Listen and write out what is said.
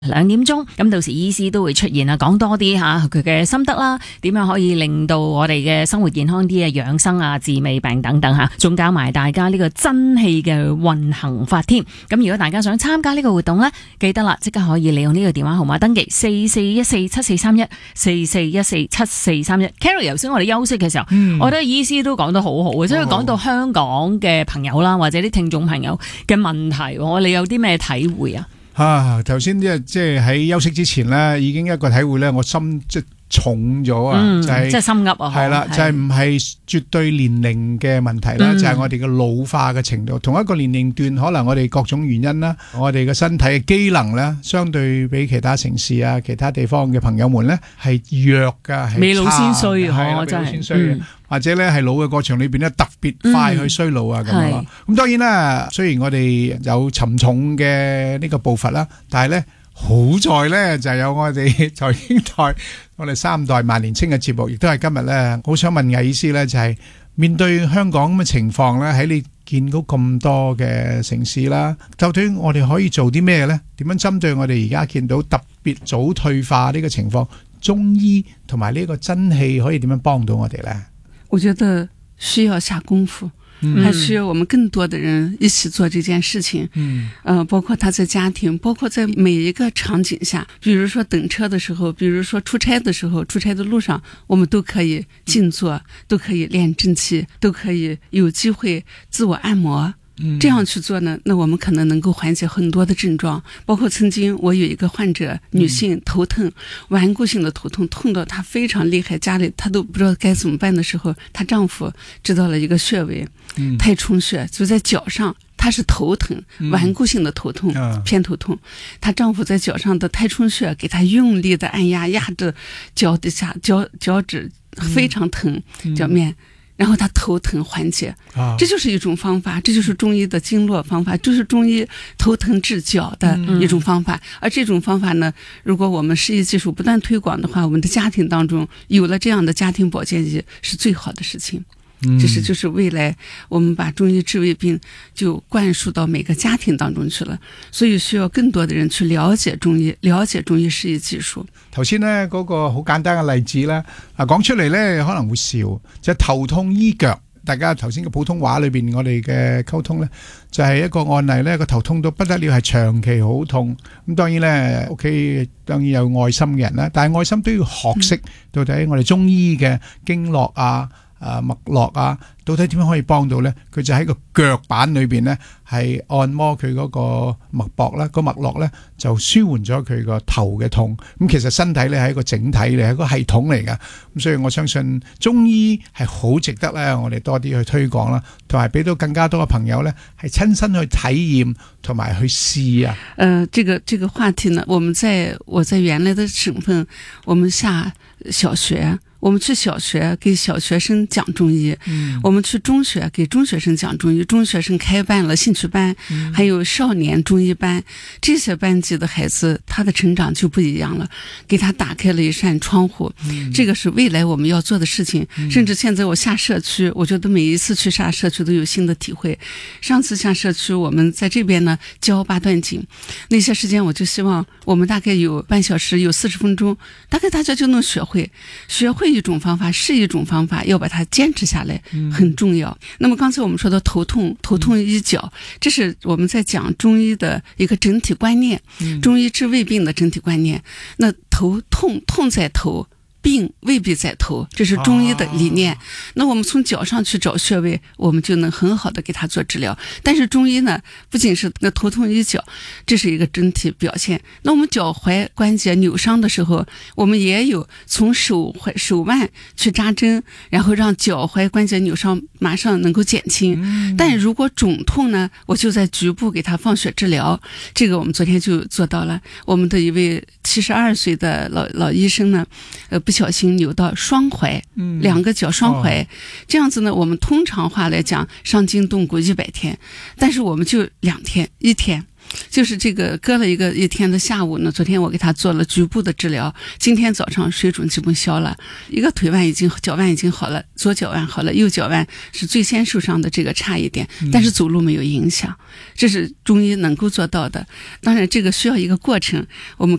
2點鐘，咁到時醫師都會出現啊，講多啲吓佢嘅心得啦，點樣可以令到我哋嘅生活健康啲啊，養生啊，治未病等等吓，仲教埋大家呢個真氣嘅運行法添。咁如果大家想參加呢個活動呢，記得啦，即刻可以利用呢個電話號碼登記44147431441431。Carol， 頭先我哋休息嘅時候，我覺得醫師都講得好好嘅，即係講到香港嘅朋友啦，或者啲聽眾朋友嘅問題，我哋有啲咩體會啊？ 頭先即係喺休息之前咧，已經一個體會咧，我心即係重咗啊，就係即係心噏啊， 係啦，就係唔係絕對年齡嘅問題啦，就係我哋嘅老化嘅程度。同一個年齡段，可能我哋各種原因啦，我哋嘅身體嘅機能咧，相對比其他城市啊、其他地方嘅朋友們咧係弱噶，係未老先衰啊， 真係。或者咧係老嘅過程裏邊咧特別快去衰老啊咁樣咯。咁當然啦，雖然我哋有沉重嘅呢個步伐啦，但係咧好在咧就有我哋財經台我哋3代萬年青嘅節目，亦都係今日咧好想問魏醫師咧，就係面對香港咁嘅情況咧，喺你見到咁多嘅城市啦，究竟我哋可以做啲咩咧？點樣針對我哋而家見到特別早退化呢個情況，中醫同埋呢個真氣可以點樣幫到我哋咧？ 我覺得需要下功夫，還需要我們更多的人一起做這件事情。包括他在家庭，包括在每一個場景下，比如說等車的時候，比如說出差的時候，出差的路上，我們都可以靜坐，都可以練正氣，都可以有機會自我按摩。這樣去做呢，那我們可能能夠緩解很多的症狀。包括曾經我有一個患者，女性頭痛，頑固性的頭痛，痛到她非常厲害，家裡她都不知道該怎麼辦的時候，她丈夫知道了一個穴位，太衝穴，就在腳上。她是頭疼，頑固性的頭痛，偏頭痛。她丈夫在腳上的太衝穴，給她用力的按壓，壓着腳底下，腳趾非常疼，腳面。然後他頭疼緩解，這就是一種方法，這就是中醫的經絡方法，就是中醫頭疼治腳的一種方法。而這種方法呢，如果我們實驗技術不斷推廣的話，我們的家庭當中有了這樣的家庭保健儀是最好的事情。就是未來我們把中醫治胃病就灌輸到每個家庭當中去了，所以需要更多的人去了解中醫，了解中醫實驗技術。 頭先呢嗰個好簡單嘅例子咧，講出嚟咧可能會笑，就係頭痛醫腳。大家頭先嘅普通話裏邊我哋嘅溝通咧，就係一個案例咧，個頭痛到不得了，係長期好痛。咁當然咧，屋企當然有愛心嘅人啦，但係愛心都要學識到底我哋中醫嘅經絡啊、脈絡啊，到底點樣可以幫到呢？佢就喺個腳板裏邊呢，係按摩佢嗰個脈搏啦，個脈絡呢就舒緩咗佢個頭嘅痛。咁其實身體呢係一個整體嚟，係一個系統嚟噶。咁所以我相信中醫係好值得咧，我哋多啲去推廣啦，同埋俾到更加多嘅朋友呢係親身去體驗同埋去試啊。 這個話題呢，我在原來的省份，我們下小學。我們去小學給小學生講中醫，我們去中學給中學生講中醫，中學生開辦了興趣班，還有少年中醫班，這些班級的孩子他的成長就不一樣了，給他打開了一扇窗戶，這個是未來我們要做的事情。甚至現在我下社區，我覺得每一次去下社區都有新的體會。上次下社區我們在這邊呢教八段錦，那些時間我就希望我們大概有半小時，有40分鐘，大概大家就能學會一種方法是一種方法，要把它堅持下來很重要。那麼剛才我們說的頭痛醫腳，這是我們在講中醫的一個整體觀念，中醫治胃病的整體觀念。那頭痛在頭，病未必在頭，這是中醫的理念。那我們從腳上去找穴位，我們就能很好的給他做治療。但是中醫呢，不僅是那頭痛醫腳，這是一個整體表現。那我們腳踝關節扭傷的時候，我們也有從手腕去扎針，然後讓腳踝關節扭傷馬上能夠減輕。但如果腫痛呢，我就在局部給他放血治療。這個我們昨天就做到了。我們的一位72歲的老醫生呢，不小心扭到雙踝，兩個腳雙踝，這樣子呢，我們通常話來講，傷筋動骨100天，但是我們就2天，1天。就是這個隔了一天的下午呢，昨天我給他做了局部的治療，今天早上水腫基本消了，一個腳腕已經好了，左腳腕好了，右腳腕是最先受傷的，這個差一點，但是走路沒有影響，這是中醫能夠做到的。當然這個需要一個過程，我們